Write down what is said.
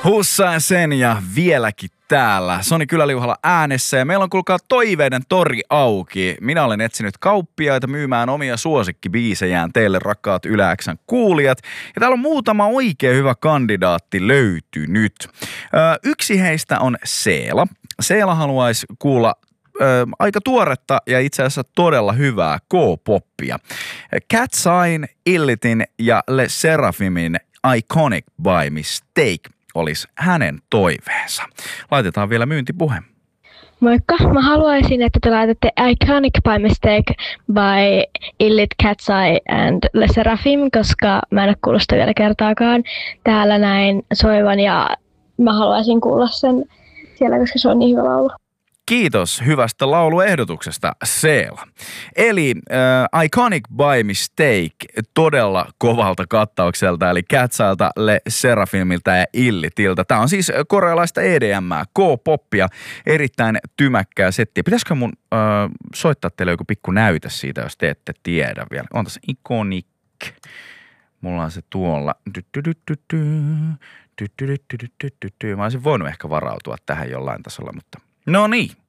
Hussain sen ja vieläkin täällä. Soni Kyläliuhalla äänessä ja meillä on kuulkaa toiveiden tori auki. Minä olen etsinyt kauppiaita myymään omia suosikkibiisejään teille rakkaat Yle X:n kuulijat. Ja täällä on muutama oikein hyvä kandidaatti löytynyt. Yksi heistä on Seela. Seela haluaisi kuulla aika tuoretta ja itse asiassa todella hyvää K-poppia. Cat's Eyen, Illitin ja Le Seraphimin Iconic by Mistake olisi hänen toiveensa. Laitetaan vielä myyntipuhe. Moikka, mä haluaisin, että te laitatte Iconic by Mistake by Illit, Cat's Eye and Le Seraphim, koska mä en ole kuullut sitä vielä kertaakaan täällä näin soivan ja mä haluaisin kuulla sen siellä, koska se on niin hyvä laulu. Kiitos hyvästä lauluehdotuksesta, Seela. Eli Iconic by Mistake todella kovalta kattaukselta, eli Cat's Eyelta, Le Seraphimiltä ja Illitiltä. Tämä on siis korealaista EDM:ää, K-poppia, erittäin tymäkkää settiä. Pitäisikö mun soittaa teille joku pikku näyte siitä, jos te ette tiedä vielä? On tässä Iconic. Mulla on se tuolla. Mä olisin voinut ehkä varautua tähän jollain tasolla, mutta no niin.